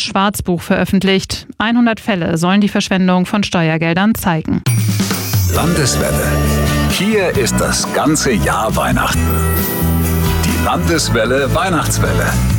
neues Schwarzbuch veröffentlicht. 100 Fälle sollen die Verschwendung von Steuergeldern zeigen. Landeswelle. Hier ist das ganze Jahr Weihnachten. Die Landeswelle Weihnachtswelle.